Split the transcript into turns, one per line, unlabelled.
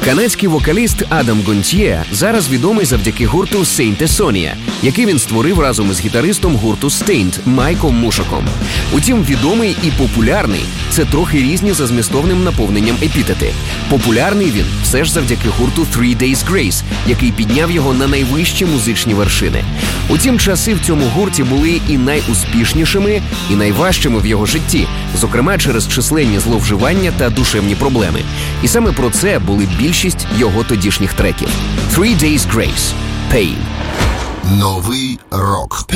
Канадський вокаліст Адам Гонтьє зараз відомий завдяки гурту Saint Asonia, який він створив разом із гітаристом гурту Staind Майком Мушаком. Утім, відомий і популярний – це трохи різні за змістовним наповненням епітети. Популярний він все ж завдяки гурту Three Days Grace, який підняв його на найвищі музичні вершини. Утім, часи в цьому гурті були і найуспішнішими, і найважчими в його житті, зокрема через численні зловживання та душевні проблеми. І саме про це були більшість його тодішніх треків. Three Days Grace. Pain.
Новий рок.